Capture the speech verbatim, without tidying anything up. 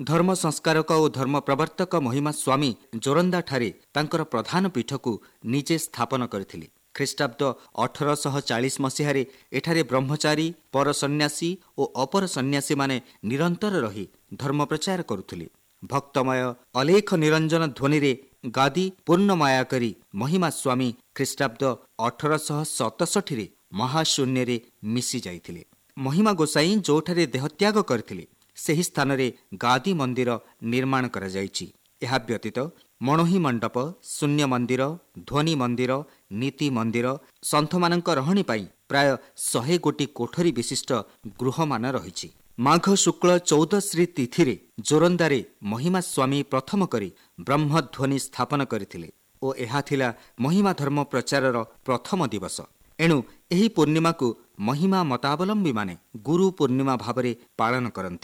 ଧର୍ମ ସଂସ୍କାରକ ଓ ଧର୍ମ ପ୍ରବର୍ତ୍ତକ ମହିମା ସ୍ୱାମୀ ଜୋରନ୍ଦାଠାରେ ତାଙ୍କର ପ୍ରଧାନ ପୀଠକୁ ନିଜେ ସ୍ଥାପନ କରିଥିଲେ। ଖ୍ରୀଷ୍ଟାବ୍ଦ ଅଠରଶହ ଚାଳିଶ ମସିହାରେ ଏଠାରେ ବ୍ରହ୍ମଚାରୀ, ପର ସନ୍ନ୍ୟାସୀ ଓ ଅପର ସନ୍ନ୍ୟାସୀମାନେ ନିରନ୍ତର ରହି ଧର୍ମ ପ୍ରଚାର କରୁଥିଲେ। ଭକ୍ତମୟ ଅଲେଖ ନିରଞ୍ଜନ ଧ୍ୱନିରେ ଗାଦି ପୂର୍ଣ୍ଣମାୟା କରି ମହିମା ସ୍ୱାମୀ ଖ୍ରୀଷ୍ଟାବ୍ଦ ଅଠରଶହ ସତଷଠିରେ ମହାଶୂନ୍ୟରେ ମିଶି ଯାଇଥିଲେ। ମହିମା ଗୋସାଇଁ ଯେଉଁଠାରେ ଦେହତ୍ୟାଗ କରିଥିଲେ ସେହି ସ୍ଥାନରେ ଗାଦି ମନ୍ଦିର ନିର୍ମାଣ କରାଯାଇଛି। ଏହା ବ୍ୟତୀତ ମଣୋହି ମଣ୍ଡପ, ଶୂନ୍ୟ ମନ୍ଦିର, ଧ୍ୱନି ମନ୍ଦିର, ନୀତି ମନ୍ଦିର, ସନ୍ଥମାନଙ୍କ ରହଣି ପାଇଁ ପ୍ରାୟ ଶହେ ଗୋଟି କୋଠରୀ ବିଶିଷ୍ଟ ଗୃହମାନ ରହିଛି। ମାଘ ଶୁକ୍ଳ ଚଉଦଶ୍ରୀ ତିଥିରେ ଜୋରନ୍ଦାରେ ମହିମା ସ୍ୱାମୀ ପ୍ରଥମ କରି ବ୍ରହ୍ମଧ୍ୱନି ସ୍ଥାପନ କରିଥିଲେ ଓ ଏହା ଥିଲା ମହିମା ଧର୍ମ ପ୍ରଚାରର ପ୍ରଥମ ଦିବସ। ଏଣୁ ଏହି ପୂର୍ଣ୍ଣିମାକୁ ମହିମା ମତାବଲମ୍ବୀମାନେ ଗୁରୁ ପୂର୍ଣ୍ଣିମା ଭାବରେ ପାଳନ କରନ୍ତି।